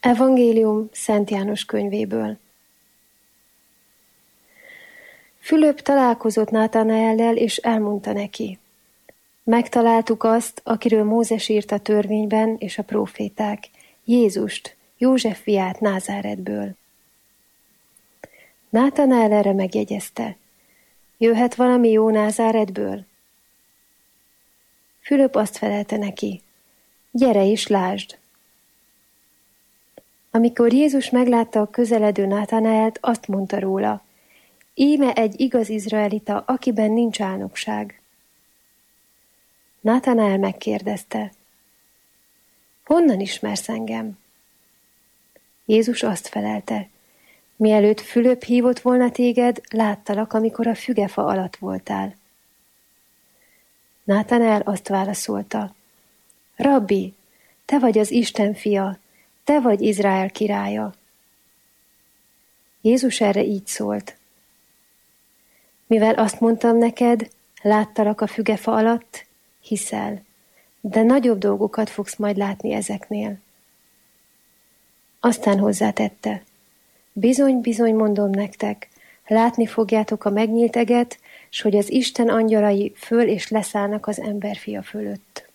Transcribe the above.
Evangélium Szent János könyvéből. Fülöp találkozott Nátanaellel, és elmondta neki: megtaláltuk azt, akiről Mózes írt a törvényben és a próféták, Jézust, József fiát Názáretből. Nátanael erre megjegyezte: jöhet valami jó Názáretből? Fülöp azt felelte neki: gyere és lásd. Amikor Jézus meglátta a közeledő Nátanaelt, azt mondta róla: íme egy igaz izraelita, akiben nincs álnokság. Nátanael megkérdezte: honnan ismersz engem? Jézus azt felelte: mielőtt Fülöp hívott volna téged, láttalak, amikor a fügefa alatt voltál. Nátanael azt válaszolta: rabbi, te vagy az Isten fia, te vagy Izrael királya. Jézus erre így szólt: mivel azt mondtam neked, láttalak a fügefa alatt, hiszel, de nagyobb dolgokat fogsz majd látni ezeknél. Aztán hozzátette: bizony, bizony mondom nektek, látni fogjátok a megnyílt eget, s hogy az Isten angyalai föl és leszállnak az emberfia fölött.